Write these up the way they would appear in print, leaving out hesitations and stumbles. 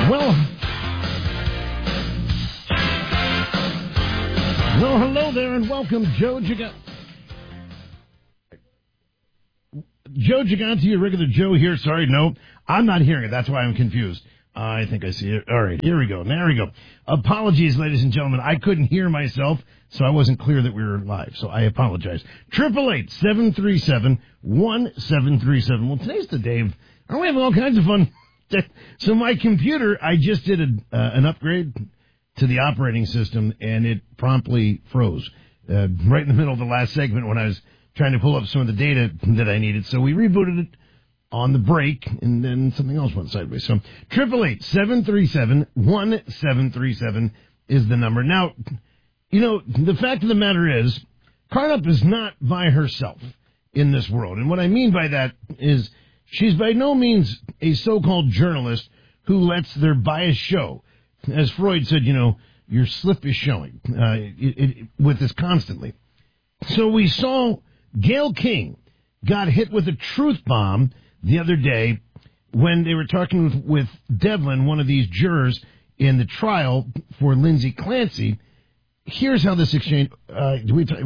Well, hello there and welcome, Joe Gigante, your regular Joe here. Sorry, no, I'm not hearing it. That's why I'm confused. I think I see it. All right, here we go. There we go. Apologies, ladies and gentlemen. I couldn't hear myself, so I wasn't clear that we were live, so I apologize. 888-737-1737. Well, today's the day. Aren't we having all kinds of fun? So my computer, I just did an upgrade to the operating system, and it promptly froze right in the middle of the last segment when I was trying to pull up some of the data that I needed. So we rebooted it on the break, and then something else went sideways. So 888-737-1737 is the number. Now, you know, the fact of the matter is, Carnup is not by herself in this world. And what I mean by that is she's by no means a so-called journalist who lets their bias show. As Freud said, you know, your slip is showing with this constantly. So we saw Gayle King got hit with a truth bomb the other day when they were talking with Devlin, one of these jurors in the trial for Lindsay Clancy. Here's how this exchange. We're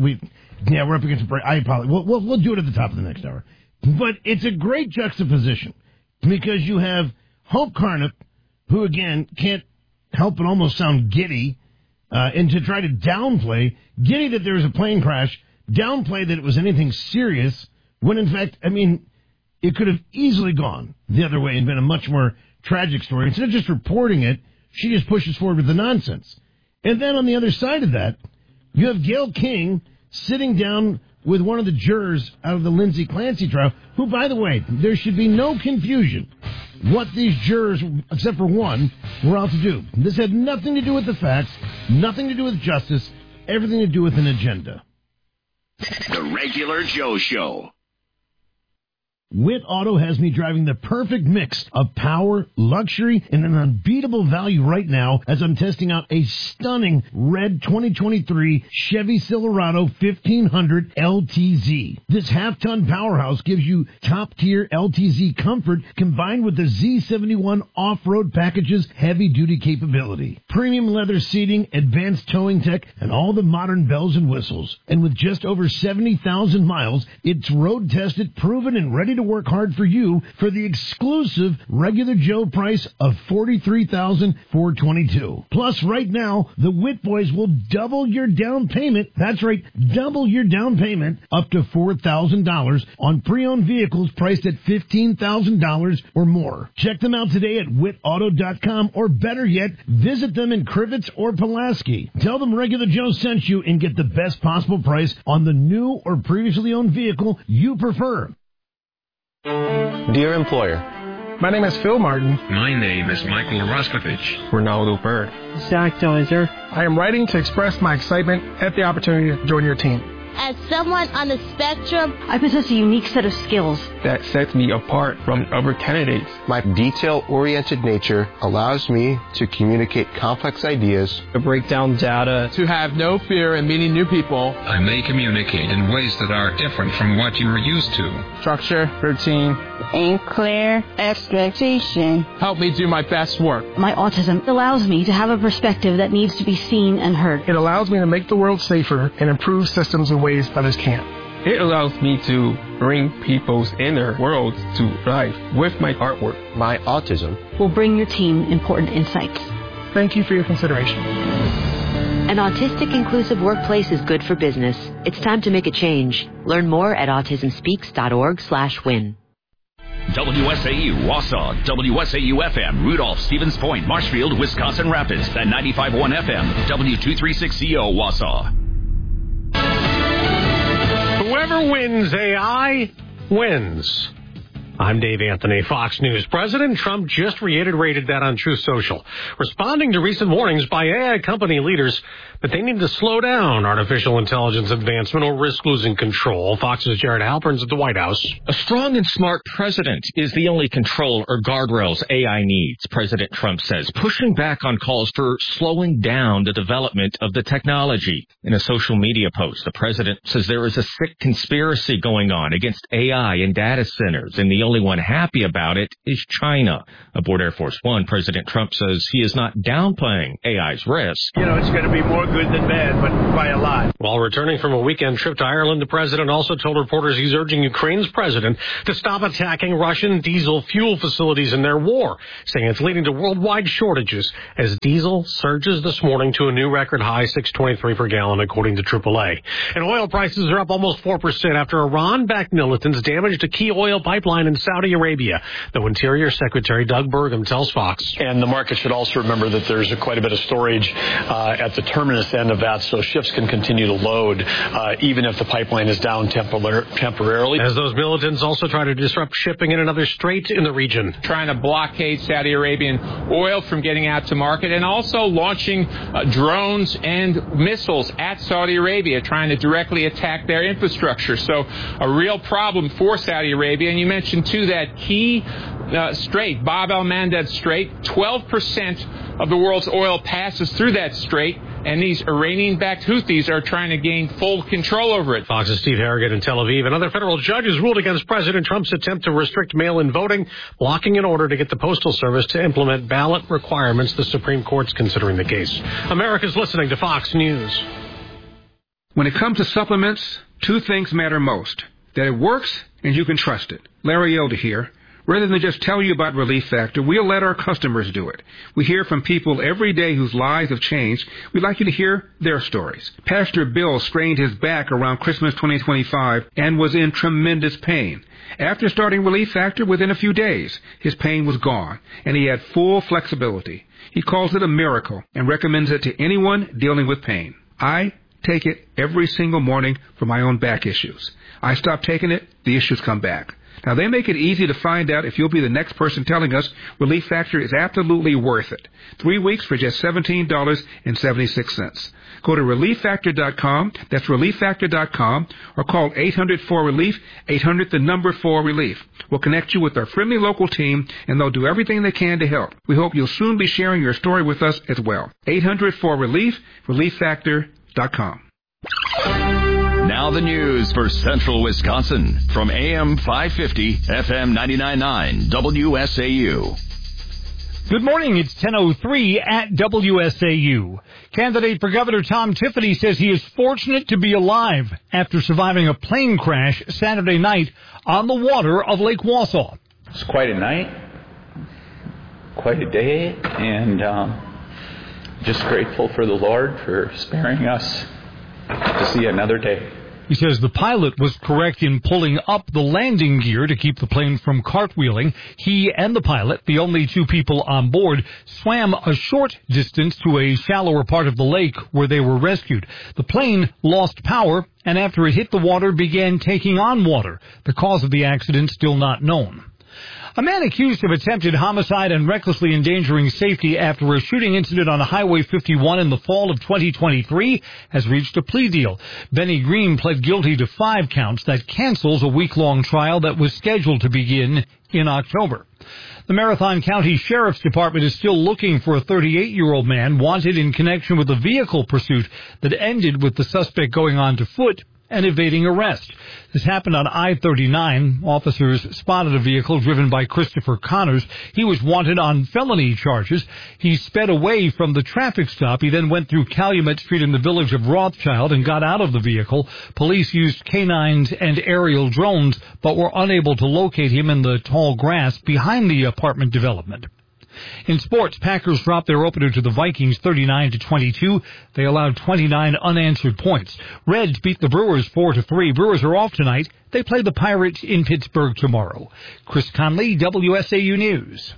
up against a break. I apologize. We'll do it at the top of the next hour. But it's a great juxtaposition because you have Hope Carnup, who again can't help but almost sound giddy, and to try to downplay, giddy that there was a plane crash, downplay that it was anything serious, when in fact, I mean, it could have easily gone the other way and been a much more tragic story. Instead of just reporting it, she just pushes forward with the nonsense. And then on the other side of that, you have Gayle King sitting down with one of the jurors out of the Lindsay Clancy trial, who, by the way, there should be no confusion what these jurors, except for one, were out to do. This had nothing to do with the facts, nothing to do with justice, everything to do with an agenda. The Regular Joe Show. Witt Auto has me driving the perfect mix of power, luxury, and an unbeatable value right now as I'm testing out a stunning red 2023 Chevy Silverado 1500 LTZ. This half-ton powerhouse gives you top-tier LTZ comfort combined with the Z71 off-road package's heavy-duty capability. Premium leather seating, advanced towing tech, and all the modern bells and whistles. And with just over 70,000 miles, it's road-tested, proven, and ready to work hard for you for the exclusive regular Joe price of $43,422. Plus, right now, the Witt Boys will double your down payment. That's right, double your down payment up to $4,000 on pre-owned vehicles priced at $15,000 or more. Check them out today at wittauto.com, or better yet, visit them in Crivets or Pulaski. Tell them Regular Joe sent you and get the best possible price on the new or previously owned vehicle you prefer. Dear employer, my name is Phil Martin. My name is Michael Roskovich. Ronaldo Bird. Zach Deiser. I am writing to express my excitement at the opportunity to join your team. As someone on the spectrum, I possess a unique set of skills that sets me apart from other candidates. My detail-oriented nature allows me to communicate complex ideas, to break down data, to have no fear in meeting new people. I may communicate in ways that are different from what you are used to. Structure, routine, and clear expectation. Help me do my best work. My autism allows me to have a perspective that needs to be seen and heard. It allows me to make the world safer and improve systems in ways others can't. It allows me to bring people's inner worlds to life with my artwork. My autism will bring your team important insights. Thank you for your consideration. An autistic inclusive workplace is good for business. It's time to make a change. Learn more at autismspeaks.org/win. WSAU, Wausau, WSAU-FM, Rudolph, Stevens Point, Marshfield, Wisconsin Rapids, and 95.1 FM, W236CO, Wausau. Whoever wins AI wins. I'm Dave Anthony, Fox News. President Trump just reiterated that on Truth Social, responding to recent warnings by AI company leaders that they need to slow down artificial intelligence advancement or risk losing control. Fox's Jared Halpern's at the White House. A strong and smart president is the only control or guardrails AI needs, President Trump says, pushing back on calls for slowing down the development of the technology. In a social media post, the president says there is a sick conspiracy going on against AI and data centers, and the only one happy about it is China. Aboard Air Force One, President Trump says he is not downplaying AI's risks. It's going to be more good than bad, but by a lot. While returning from a weekend trip to Ireland, the president also told reporters he's urging Ukraine's president to stop attacking Russian diesel fuel facilities in their war, saying it's leading to worldwide shortages as diesel surges this morning to a new record high, $6.23 per gallon, according to AAA. And oil prices are up almost 4% after Iran-backed militants damaged a key oil pipeline in Saudi Arabia, though Interior Secretary Doug Burgum tells Fox. And the market should also remember that there's quite a bit of storage at the terminus end of that, so ships can continue to load even if the pipeline is down temporarily. As those militants also try to disrupt shipping in another strait in the region. Trying to blockade Saudi Arabian oil from getting out to market, and also launching drones and missiles at Saudi Arabia, trying to directly attack their infrastructure. So a real problem for Saudi Arabia. And you mentioned, too, that key strait, Bab el-Mandeb Strait. 12% of the world's oil passes through that strait, and these Iranian-backed Houthis are trying to gain full control over it. Fox's Steve Harrigan in Tel Aviv. Another federal judge has ruled against President Trump's attempt to restrict mail-in voting, blocking an order to get the Postal Service to implement ballot requirements. The Supreme Court's considering the case. America's listening to Fox News. When it comes to supplements, two things matter most: that it works and you can trust it. Larry Elder here. Rather than just tell you about Relief Factor, we'll let our customers do it. We hear from people every day whose lives have changed. We'd like you to hear their stories. Pastor Bill strained his back around Christmas 2025 and was in tremendous pain. After starting Relief Factor, within a few days, his pain was gone, and he had full flexibility. He calls it a miracle and recommends it to anyone dealing with pain. I take it every single morning for my own back issues. I stop taking it, the issues come back. Now, they make it easy to find out if you'll be the next person telling us Relief Factor is absolutely worth it. 3 weeks for just $17.76. Go to ReliefFactor.com, that's ReliefFactor.com, or call 800-4RELIEF, 800-4RELIEF. We'll connect you with our friendly local team, and they'll do everything they can to help. We hope you'll soon be sharing your story with us as well. 800-4RELIEF, ReliefFactor.com. Now the news for Central Wisconsin from AM 550, FM 99.9, WSAU. Good morning. It's 10:03 at WSAU. Candidate for Governor Tom Tiffany says he is fortunate to be alive after surviving a plane crash Saturday night on the water of Lake Wausau. It's quite a night, quite a day, and just grateful for the Lord for sparing us to see another day. He says the pilot was correct in pulling up the landing gear to keep the plane from cartwheeling. He and the pilot, the only two people on board, swam a short distance to a shallower part of the lake where they were rescued. The plane lost power, and after it hit the water, began taking on water. The cause of the accident still not known. A man accused of attempted homicide and recklessly endangering safety after a shooting incident on Highway 51 in the fall of 2023 has reached a plea deal. Benny Green pled guilty to 5 counts that cancels a week-long trial that was scheduled to begin in October. The Marathon County Sheriff's Department is still looking for a 38-year-old man wanted in connection with a vehicle pursuit that ended with the suspect going on to foot and evading arrest. This happened on I-39. Officers spotted a vehicle driven by Christopher Connors. He was wanted on felony charges. He sped away from the traffic stop. He then went through Calumet Street in the village of Rothschild and got out of the vehicle. Police used canines and aerial drones, but were unable to locate him in the tall grass behind the apartment development. In sports, Packers dropped their opener to the Vikings 39-22. They allowed 29 unanswered points. Reds beat the Brewers 4-3. Brewers are off tonight. They play the Pirates in Pittsburgh tomorrow. Chris Conley, WSAU News.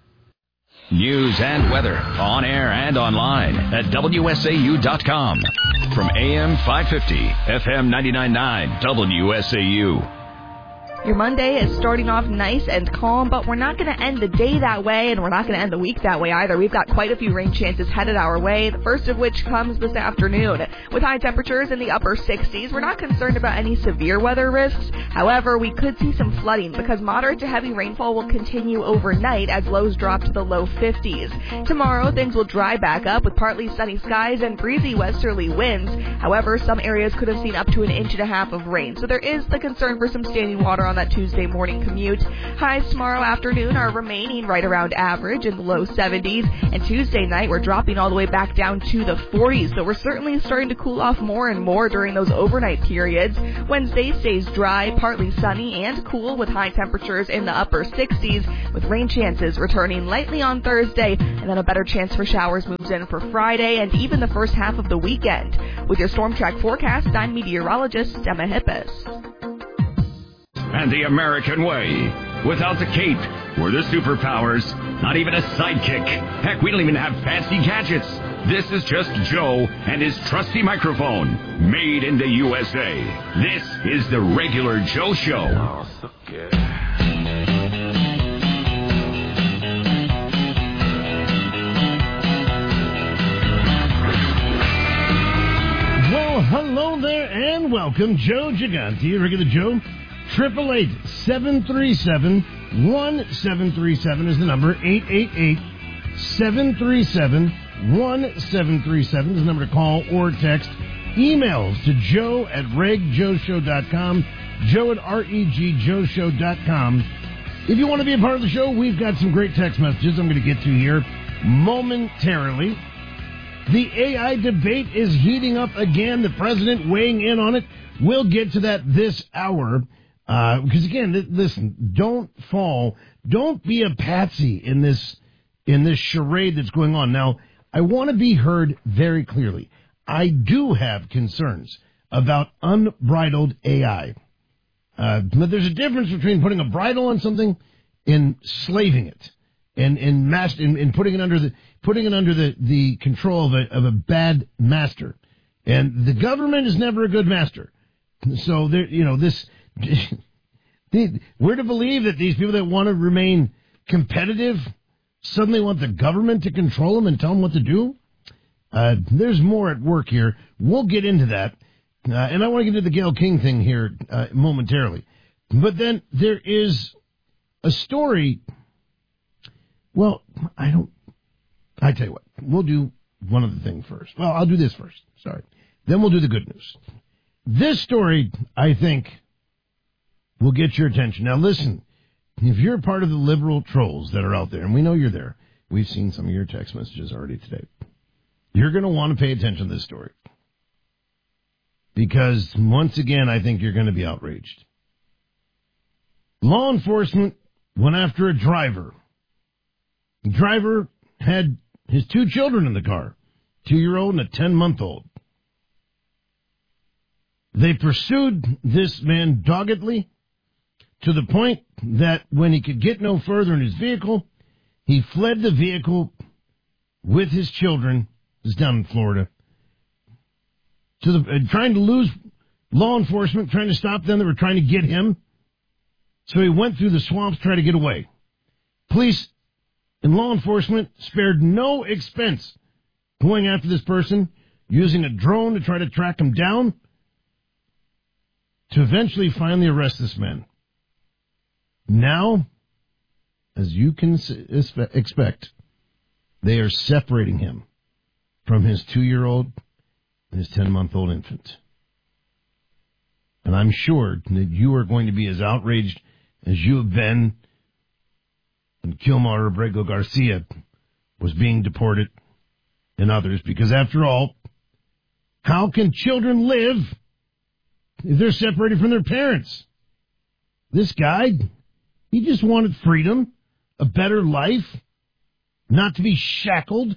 News and weather on air and online at WSAU.com. From AM 550, FM 99.9, WSAU. Your Monday is starting off nice and calm, but we're not going to end the day that way, and we're not going to end the week that way either. We've got quite a few rain chances headed our way, the first of which comes this afternoon. With high temperatures in the upper 60s, we're not concerned about any severe weather risks. However, we could see some flooding because moderate to heavy rainfall will continue overnight as lows drop to the low 50s. Tomorrow, things will dry back up with partly sunny skies and breezy westerly winds. However, some areas could have seen up to 1.5 inches of rain, so there is the concern for some standing water on that Tuesday morning commute. Highs tomorrow afternoon are remaining right around average in the low 70s. And Tuesday night, we're dropping all the way back down to the 40s. So we're certainly starting to cool off more and more during those overnight periods. Wednesday stays dry, partly sunny and cool with high temperatures in the upper 60s, with rain chances returning lightly on Thursday, and then a better chance for showers moves in for Friday and even the first half of the weekend. With your Storm Track forecast, I'm meteorologist Emma Hippis. And the American way. Without the cape or the superpowers, not even a sidekick. Heck, we don't even have fancy gadgets. This is just Joe and his trusty microphone, made in the USA. This is the Regular Joe Show. Oh, so good. Well, hello there and welcome. Joe Gigante, Regular Joe. 888-737-1737 is the number. 888-737-1737 is the number to call or text. Emails to joe@regjoeshow.com, joe@regjoeshow.com. If you want to be a part of the show, we've got some great text messages I'm going to get to here momentarily. The AI debate is heating up again. The president weighing in on it. We'll get to that this hour. Because again, listen, don't fall. Don't be a patsy in this charade that's going on. Now, I want to be heard very clearly. I do have concerns about unbridled AI. But there's a difference between putting a bridle on something and slaving it and putting it under the control of a bad master. And the government is never a good master. So there, we're to believe that these people that want to remain competitive suddenly want the government to control them and tell them what to do. There's more at work here. We'll get into that. And I want to get into the Gayle King thing here momentarily. But then there is a story. Well, I tell you what, we'll do one other thing first. Well, I'll do this first. Sorry. Then we'll do the good news. This story, I think, will get your attention. Now, listen, if you're part of the liberal trolls that are out there, and we know you're there, we've seen some of your text messages already today, you're going to want to pay attention to this story. Because, once again, I think you're going to be outraged. Law enforcement went after a driver. The driver had his two children in the car, 2-year-old and a 10-month-old. They pursued this man doggedly to the point that when he could get no further in his vehicle, he fled the vehicle with his children. This is down in Florida. Trying to lose law enforcement, trying to stop them that were trying to get him. So he went through the swamps trying to get away. Police and law enforcement spared no expense going after this person, using a drone to try to track him down, to eventually finally arrest this man. Now, as you can expect, they are separating him from his 2-year-old and his 10-month-old infant. And I'm sure that you are going to be as outraged as you have been when Kilmar Abrego Garcia was being deported and others. Because after all, how can children live if they're separated from their parents? This guy, he just wanted freedom, a better life, not to be shackled.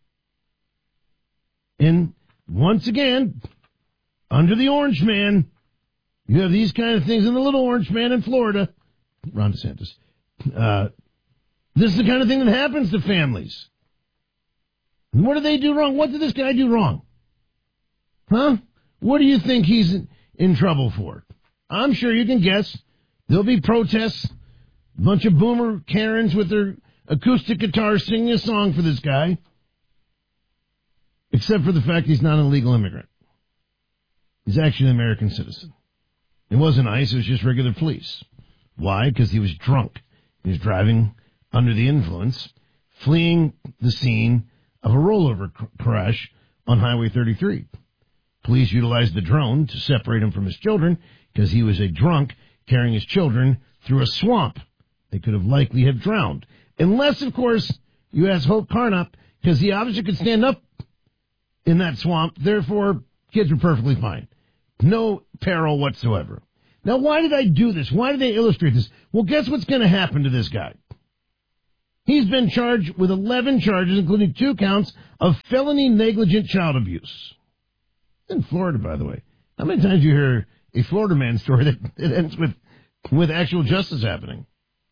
And once again, under the Orange Man, you have these kind of things in the little Orange Man in Florida, Ron DeSantis. This is the kind of thing that happens to families. And what do they do wrong? What did this guy do wrong? Huh? What do you think he's in trouble for? I'm sure you can guess. There'll be protests, a bunch of boomer Karens with their acoustic guitars singing a song for this guy. Except for the fact he's not an illegal immigrant. He's actually an American citizen. It wasn't ICE, it was just regular police. Why? Because he was drunk. He was driving under the influence, fleeing the scene of a rollover crash on Highway 33. Police utilized the drone to separate him from his children because he was a drunk carrying his children through a swamp. They could have likely have drowned. Unless, of course, you ask Hope Carnop, because he obviously could stand up in that swamp. Therefore, kids were perfectly fine. No peril whatsoever. Now, why did I do this? Why did they illustrate this? Well, guess what's going to happen to this guy? He's been charged with 11 charges, including 2 counts of felony negligent child abuse. In Florida, by the way. How many times do you hear a Florida man story that ends with actual justice happening?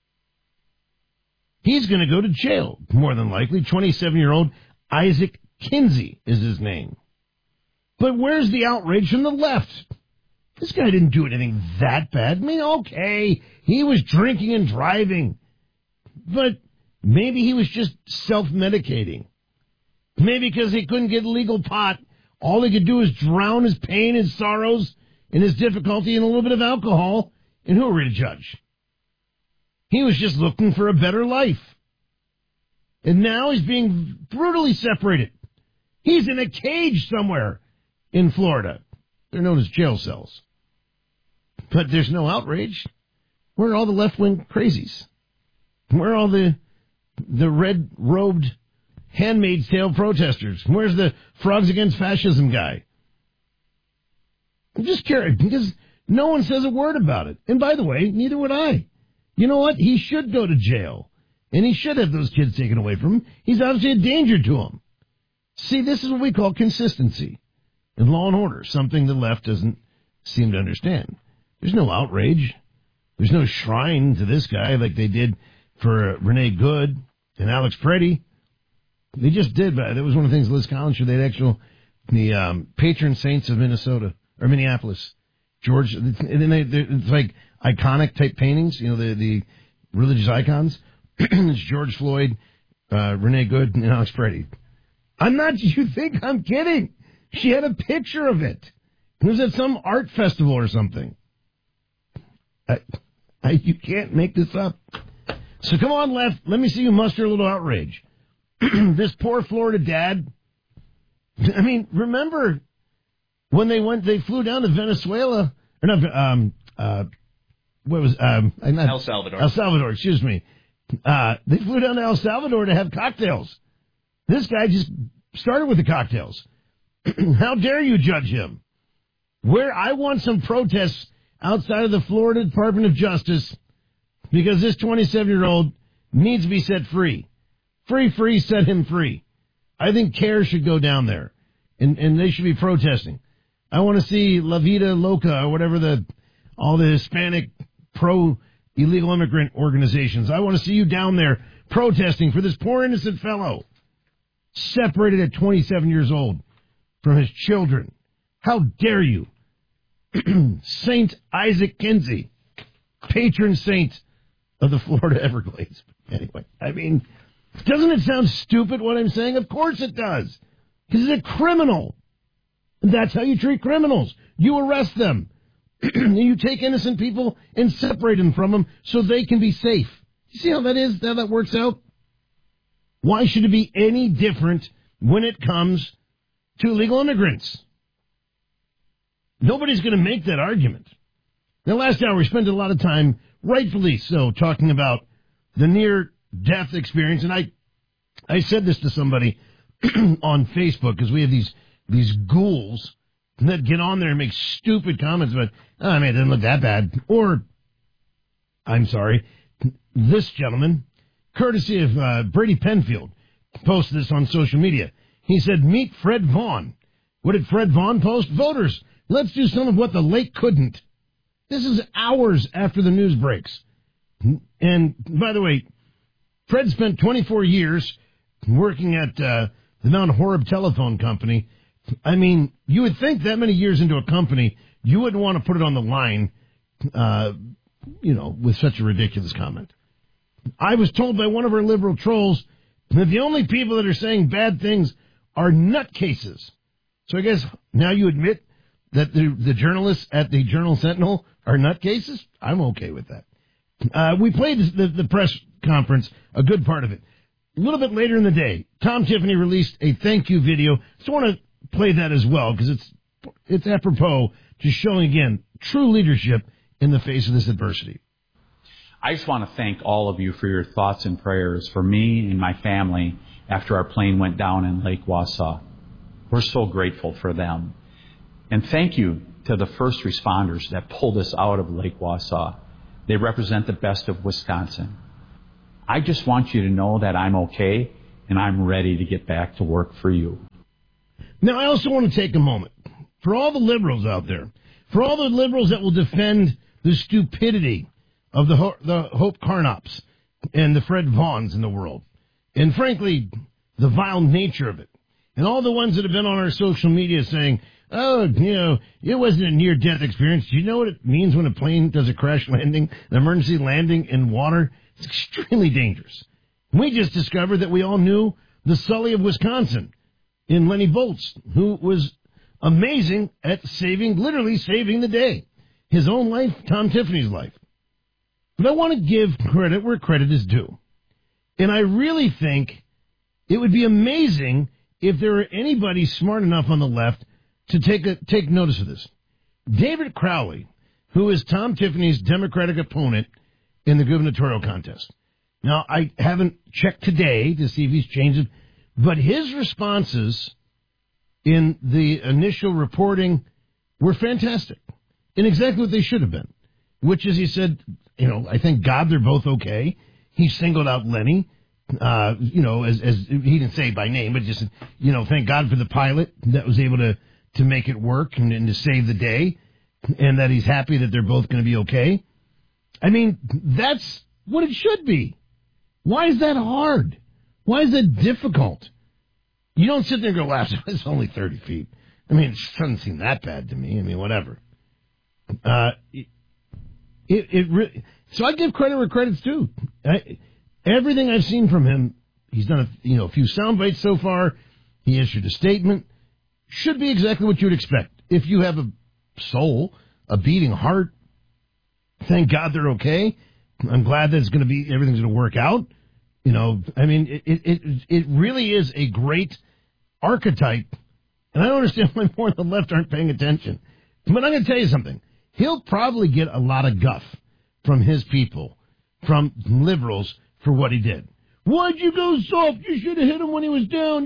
He's going to go to jail, more than likely. 27-year-old Isaac Kinsey is his name. But where's the outrage from the left? This guy didn't do anything that bad. I mean, okay, he was drinking and driving. But maybe he was just self-medicating. Maybe because he couldn't get legal pot, all he could do is drown his pain, his sorrows, and his difficulty in a little bit of alcohol. And who are we to judge? He was just looking for a better life. And now he's being brutally separated. He's in a cage somewhere in Florida. They're known as jail cells. But there's no outrage. Where are all the left-wing crazies? Where are all the red-robed Handmaid's Tale protesters? Where's the Frogs Against Fascism guy? I'm just curious, because no one says a word about it. And by the way, neither would I. You know what? He should go to jail. And he should have those kids taken away from him. He's obviously a danger to them. See, this is what we call consistency in law and order, something the left doesn't seem to understand. There's no outrage. There's no shrine to this guy like they did for Renee Good and Alex Preddy. They just did, but that was one of the things Liz Collins showed. They had the patron saints of Minnesota, or Minneapolis. George, and then it's like iconic type paintings, you know, the religious icons. It's George Floyd, Renee Good, and Alex Preddy. You think I'm kidding? She had a picture of it. It was at some art festival or something. You can't make this up. So come on, left, let me see you muster a little outrage. This poor Florida dad. I mean, remember when they flew down to Venezuela, or not, El Salvador. El Salvador, excuse me. They flew down to El Salvador to have cocktails. This guy just started with the cocktails. How dare you judge him? I want some protests outside of the Florida Department of Justice because this 27-year-old needs to be set free. Free, set him free. I think CARE should go down there, and they should be protesting. I want to see La Vida Loca or whatever all the Hispanic pro-illegal immigrant organizations. I want to see you down there protesting for this poor innocent fellow separated at 27 years old from his children. How dare you? Saint Isaac Kinsey, patron saint of the Florida Everglades. Anyway, I mean, doesn't it sound stupid what I'm saying? Of course it does. Because he's a criminal. And that's how you treat criminals. You arrest them. You take innocent people and separate them from them so they can be safe. You see how that works out? Why should it be any different when it comes to illegal immigrants? Nobody's going to make that argument. Now, last hour we spent a lot of time, rightfully so, talking about the near-death experience. And I said this to somebody on Facebook because we have these ghouls that get on there and make stupid comments about, oh, man, it doesn't look that bad. Or, I'm sorry, this gentleman, courtesy of Brady Penfield, posted this on social media. He said, meet Fred Vaughn. What did Fred Vaughn post? Voters, let's do some of what the lake couldn't. This is hours after the news breaks. And, by the way, Fred spent 24 years working at the Mount Horeb Telephone Company. I mean, you would think that many years into a company, you wouldn't want to put it on the line, with such a ridiculous comment. I was told by one of our liberal trolls that the only people that are saying bad things are nutcases. So I guess now you admit that the journalists at the Journal-Sentinel are nutcases? I'm okay with that. We played the press conference, a good part of it. A little bit later in the day, Tom Tiffany released a thank you video. So I want to play that as well because it's apropos to showing, again, true leadership in the face of this adversity. I just want to thank all of you for your thoughts and prayers for me and my family after our plane went down in Lake Wausau. We're so grateful for them. And thank you to the first responders that pulled us out of Lake Wausau. They represent the best of Wisconsin. I just want you to know that I'm okay and I'm ready to get back to work for you. Now, I also want to take a moment for all the liberals out there, for all the liberals that will defend the stupidity of the Hope Carnops and the Fred Vaughns in the world, and frankly, the vile nature of it, and all the ones that have been on our social media saying, oh, it wasn't a near-death experience. Do you know what it means when a plane does a crash landing, an emergency landing in water? It's extremely dangerous. We just discovered that we all knew the Sully of Wisconsin in Lenny Bolts, who was amazing at literally saving the day. His own life, Tom Tiffany's life. But I want to give credit where credit is due. And I really think it would be amazing if there were anybody smart enough on the left to take notice of this. David Crowley, who is Tom Tiffany's Democratic opponent in the gubernatorial contest. Now, I haven't checked today to see if he's changed it, but his responses in the initial reporting were fantastic and exactly what they should have been, which is he said, I thank God they're both okay. He singled out Lenny, as he didn't say by name, but just, thank God for the pilot that was able to make it work and to save the day, and that he's happy that they're both going to be okay. I mean, that's what it should be. Why is that hard? Why is that difficult? You don't sit there and go, wow, it's only 30 feet. I mean, it doesn't seem that bad to me. I mean, whatever. So I give credit where credit's due. Everything I've seen from him, he's done a few sound bites so far. He issued a statement. Should be exactly what you would expect. If you have a soul, a beating heart, thank God they're okay. I'm glad that everything's going to work out. It really is a great archetype. And I don't understand why more on the left aren't paying attention. But I'm going to tell you something. He'll probably get a lot of guff from his people, from liberals, for what he did. Why'd you go soft? You should have hit him when he was down.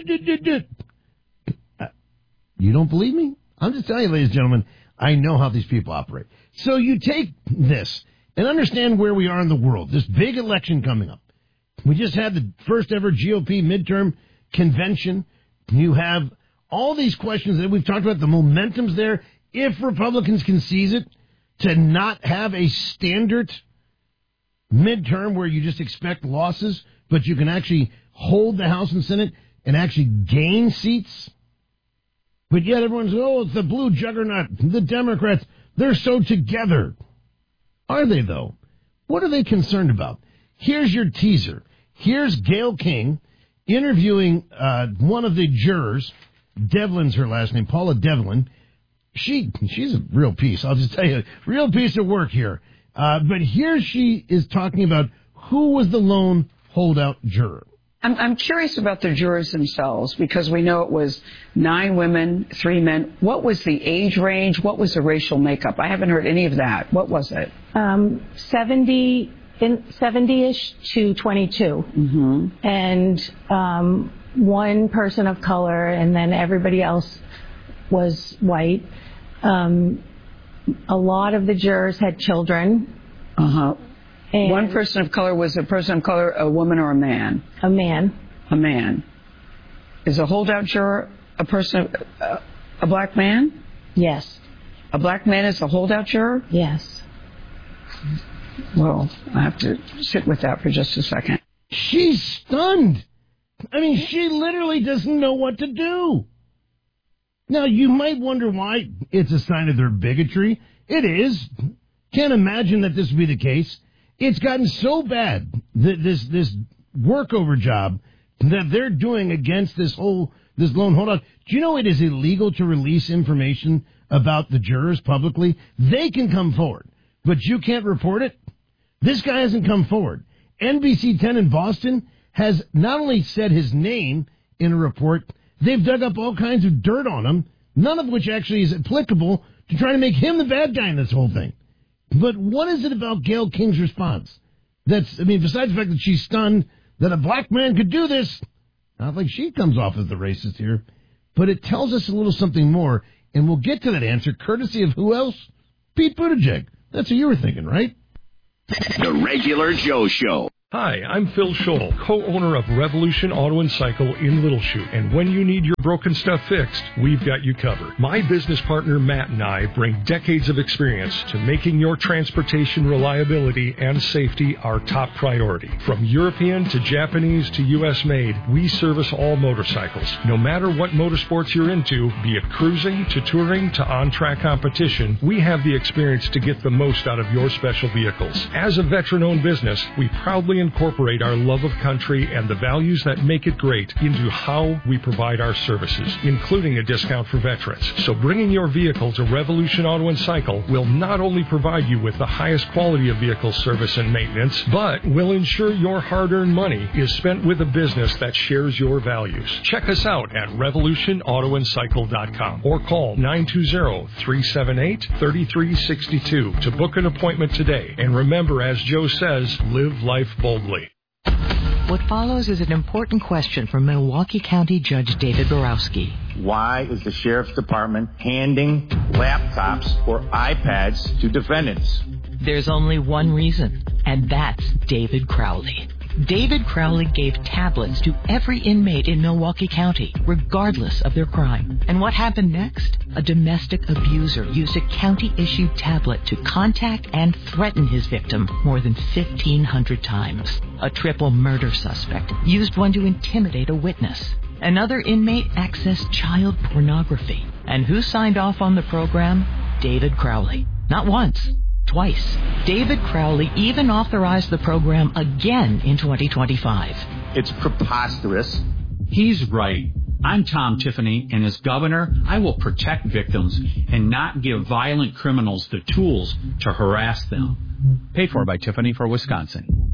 You don't believe me? I'm just telling you, ladies and gentlemen, I know how these people operate. So you take this and understand where we are in the world. This big election coming up. We just had the first ever GOP midterm convention. You have all these questions that we've talked about, the momentum's there. If Republicans can seize it, to not have a standard midterm where you just expect losses, but you can actually hold the House and Senate and actually gain seats. But yet everyone's, it's the blue juggernaut, the Democrats, they're so together. Are they, though? What are they concerned about? Here's your teaser. Here's Gayle King interviewing one of the jurors. Devlin's her last name, Paula Devlin. She's a real piece. I'll just tell you, real piece of work here. But here she is talking about who was the lone holdout juror. I'm curious about the jurors themselves because we know it was 9 women, 3 men. What was the age range? What was the racial makeup? I haven't heard any of that. What was it? 70-ish to 22. Mm-hmm. And one person of color, and then everybody else was white. A lot of the jurors had children. Uh-huh. And one person of color, was a person of color a woman or a man? A man. A man. Is a holdout juror a person, a black man? Yes. A black man is a holdout juror? Yes. Well, I have to sit with that for just a second. She's stunned. I mean, she literally doesn't know what to do. Now, you might wonder why it's a sign of their bigotry. It is. Can't imagine that this would be the case. It's gotten so bad, that this workover job that they're doing against this lone holdout. Do you know it is illegal to release information about the jurors publicly? They can come forward, but you can't report it. This guy hasn't come forward. NBC 10 in Boston has not only said his name in a report, they've dug up all kinds of dirt on him, none of which actually is applicable to try to make him the bad guy in this whole thing. But what is it about Gayle King's response? Besides the fact that she's stunned that a black man could do this, not like she comes off as the racist here, but it tells us a little something more, and we'll get to that answer courtesy of who else? Pete Buttigieg. That's what you were thinking, right? The Regular Joe Show. Hi, I'm Phil Scholl, co-owner of Revolution Auto and Cycle in Little Chute. And when you need your broken stuff fixed, we've got you covered. My business partner Matt and I bring decades of experience to making your transportation reliability and safety our top priority. From European to Japanese to U.S. made, we service all motorcycles. No matter what motorsports you're into, be it cruising to touring to on-track competition, we have the experience to get the most out of your special vehicles. As a veteran-owned business, we proudly incorporate our love of country and the values that make it great into how we provide our services, including a discount for veterans. So bringing your vehicle to Revolution Auto and Cycle will not only provide you with the highest quality of vehicle service and maintenance, but will ensure your hard-earned money is spent with a business that shares your values. Check us out at revolutionautoandcycle.com or call 920-378-3362 to book an appointment today. And remember, as Joe says, live life boldly. What follows is an important question from Milwaukee County Judge David Borowski. Why is the Sheriff's Department handing laptops or iPads to defendants? There's only one reason, and that's David Crowley. David Crowley gave tablets to every inmate in Milwaukee County, regardless of their crime. And what happened next? A domestic abuser used a county-issued tablet to contact and threaten his victim more than 1,500 times. A triple murder suspect used one to intimidate a witness. Another inmate accessed child pornography. And who signed off on the program? David Crowley. Not once. Twice. David Crowley even authorized the program again in 2025. It's preposterous. He's right. I'm Tom Tiffany, and as governor, I will protect victims and not give violent criminals the tools to harass them. Paid for by Tiffany for Wisconsin.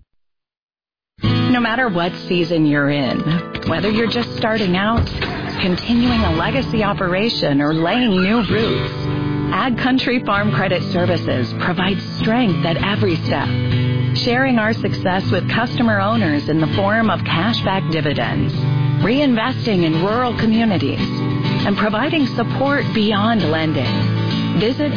No matter what season you're in, whether you're just starting out, continuing a legacy operation, or laying new roots, Ag Country Farm Credit Services provides strength at every step, sharing our success with customer owners in the form of cashback dividends, reinvesting in rural communities, and providing support beyond lending. Visit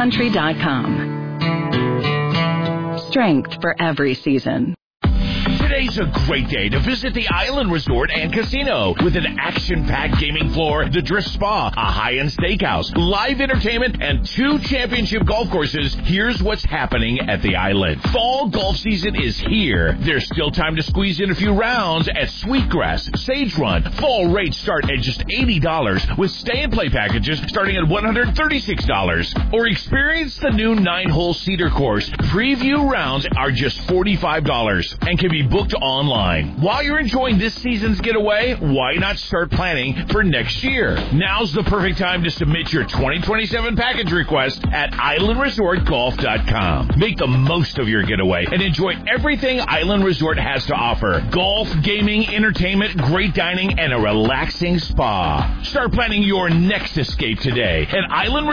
agcountry.com. Strength for every season. Today's a great day to visit the Island Resort and Casino with an action-packed gaming floor, the Drift Spa, a high-end steakhouse, live entertainment, and 2 championship golf courses. Here's what's happening at the Island. Fall golf season is here. There's still time to squeeze in a few rounds at Sweetgrass, Sage Run. Fall rates start at just $80 with stay-and-play packages starting at $136. Or experience the new 9-hole Cedar course. Preview rounds are just $45 and can be booked online. While you're enjoying this season's getaway, why not start planning for next year? Now's the perfect time to submit your 2027 package request at islandresortgolf.com. Make the most of your getaway and enjoy everything Island Resort has to offer. Golf, gaming, entertainment, great dining, and a relaxing spa. Start planning your next escape today at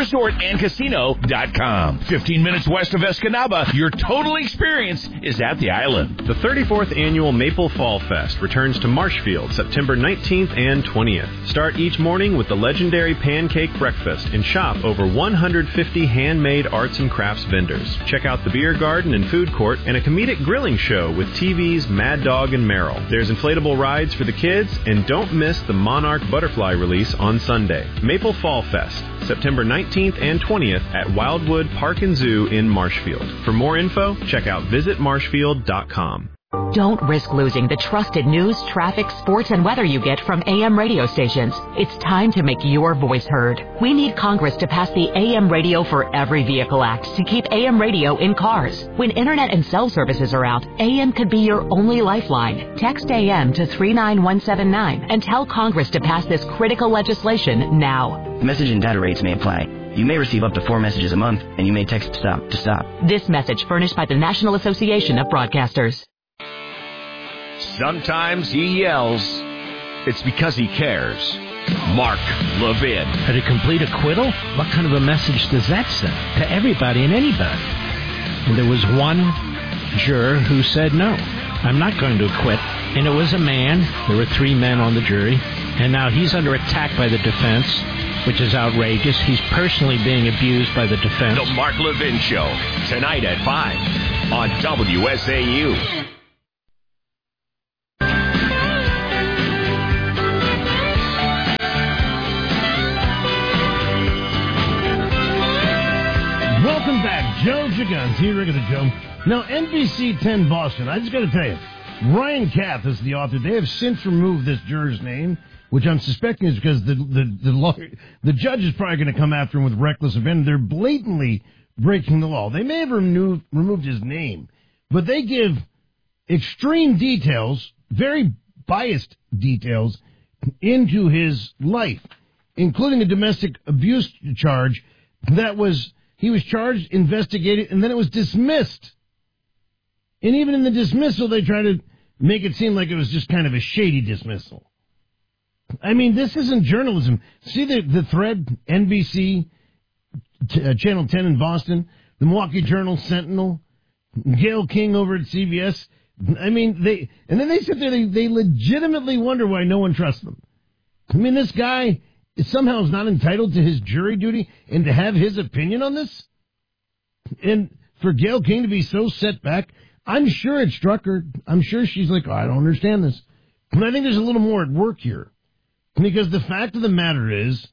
islandresortandcasino.com. 15 minutes west of Escanaba, your total experience is at the Island. The 34th Annual Maple Fall Fest returns to Marshfield September 19th and 20th. Start each morning with the legendary pancake breakfast and shop over 150 handmade arts and crafts vendors. Check out the beer garden and food court and a comedic grilling show with TV's Mad Dog and Merrill. There's inflatable rides for the kids, and don't miss the Monarch Butterfly release on Sunday. Maple Fall Fest, September 19th and 20th at Wildwood Park and Zoo in Marshfield. For more info, check out visitmarshfield.com. Don't risk losing the trusted news, traffic, sports, and weather you get from AM radio stations. It's time to make your voice heard. We need Congress to pass the AM Radio for Every Vehicle Act to keep AM radio in cars. When internet and cell services are out, AM could be your only lifeline. Text AM to 39179 and tell Congress to pass this critical legislation now. Message and data rates may apply. You may receive up to 4 messages a month, and you may text STOP to stop. This message furnished by the National Association of Broadcasters. Sometimes he yells. It's because he cares. Mark Levin. But a complete acquittal? What kind of a message does that send to everybody and anybody? And there was one juror who said, no, I'm not going to acquit. And it was a man. There were 3 men on the jury. And now he's under attack by the defense, which is outrageous. He's personally being abused by the defense. The Mark Levin Show, tonight at 5 on WSAU. Welcome back. Joe Gigons here, regular Joe. Now, NBC 10 Boston, I just got to tell you, Ryan Kath is the author. They have since removed this juror's name, which I'm suspecting is because the judge is probably going to come after him with reckless abandon. They're blatantly breaking the law. They may have removed his name, but they give extreme details, very biased details, into his life, including a domestic abuse charge he was charged, investigated, and then it was dismissed. And even in the dismissal, they try to make it seem like it was just kind of a shady dismissal. I mean, this isn't journalism. See the thread, NBC, Channel 10 in Boston, the Milwaukee Journal, Sentinel, Gayle King over at CBS. I mean, then they sit there, they legitimately wonder why no one trusts them. I mean, this guy somehow is not entitled to his jury duty and to have his opinion on this? And for Gayle King to be so set back, I'm sure it struck her. I'm sure she's like, I don't understand this. And I think there's a little more at work here. Because the fact of the matter is,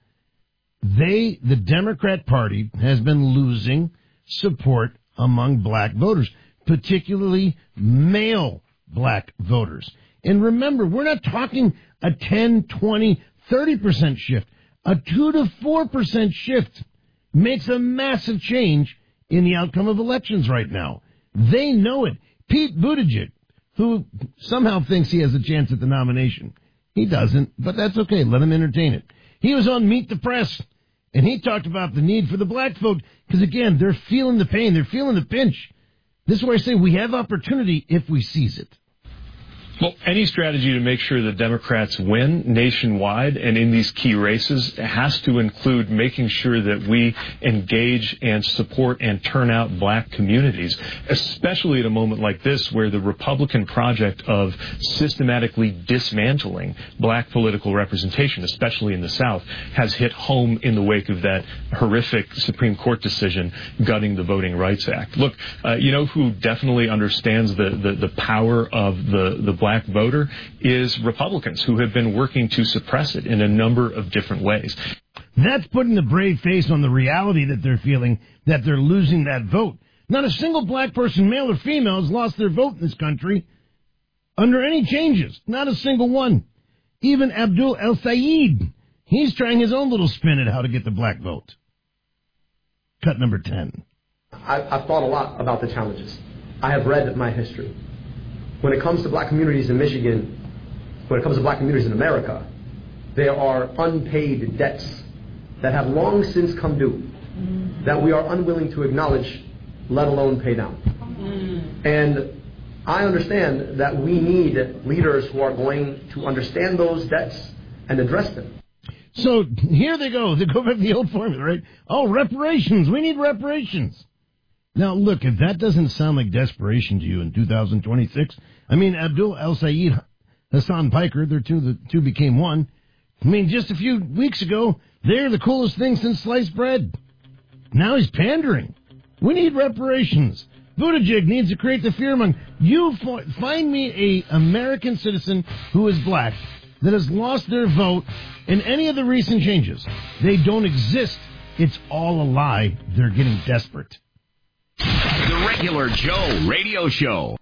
the Democrat Party has been losing support among black voters, particularly male black voters. And remember, we're not talking a 10, 20, 30% shift. A 2 to 4% shift makes a massive change in the outcome of elections right now. They know it. Pete Buttigieg, who somehow thinks he has a chance at the nomination. He doesn't, but that's okay. Let him entertain it. He was on Meet the Press, and he talked about the need for the black vote, because, again, they're feeling the pain. They're feeling the pinch. This is where I say we have opportunity if we seize it. Well, any strategy to make sure that Democrats win nationwide and in these key races has to include making sure that we engage and support and turn out black communities, especially at a moment like this where the Republican project of systematically dismantling black political representation, especially in the South, has hit home in the wake of that horrific Supreme Court decision gutting the Voting Rights Act. Look, you know who definitely understands the power of the black voter is Republicans who have been working to suppress it in a number of different ways. That's putting a brave face on the reality that they're feeling, that they're losing that vote. Not a single black person, male or female, has lost their vote in this country under any changes. Not a single one. Even Abdul El-Sayed, he's trying his own little spin at how to get the black vote. Cut number 10. I've thought a lot about the challenges. I have read my history. When it comes to black communities in Michigan, when it comes to black communities in America, there are unpaid debts that have long since come due that we are unwilling to acknowledge, let alone pay down. And I understand that we need leaders who are going to understand those debts and address them. So here they go. They go back to the old formula, right? Oh, reparations. We need reparations. Now, look, if that doesn't sound like desperation to you in 2026, I mean, Abdul El-Sayed, Hassan Piker, the two became one. I mean, just a few weeks ago, they're the coolest thing since sliced bread. Now he's pandering. We need reparations. Buttigieg needs to create the fear among you. Find me a American citizen who is black that has lost their vote in any of the recent changes. They don't exist. It's all a lie. They're getting desperate. The Regular Joe Radio Show.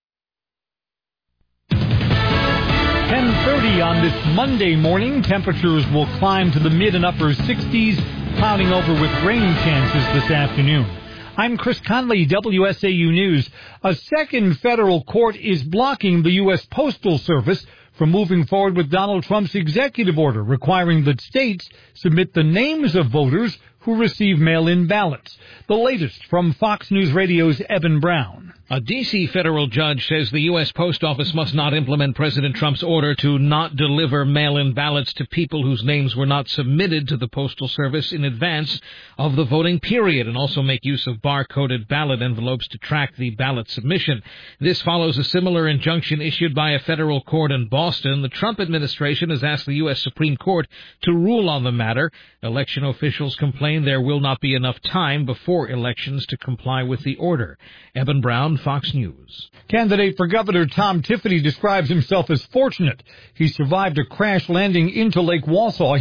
10:30 on this Monday morning. Temperatures will climb to the mid and upper 60s, clouding over with rain chances this afternoon. I'm Chris Conley, WSAU News. A second federal court is blocking the U.S. Postal Service from moving forward with Donald Trump's executive order requiring that states submit the names of voters who receive mail-in ballots. The latest from Fox News Radio's Evan Brown. A D.C. federal judge says the U.S. Post Office must not implement President Trump's order to not deliver mail-in ballots to people whose names were not submitted to the Postal Service in advance of the voting period, and also make use of bar-coded ballot envelopes to track the ballot submission. This follows a similar injunction issued by a federal court in Boston. The Trump administration has asked the U.S. Supreme Court to rule on the matter. Election officials complain there will not be enough time before elections to comply with the order. Evan Brown, Fox News. Candidate for governor Tom Tiffany describes himself as fortunate. He survived a crash landing into Lake Wausau.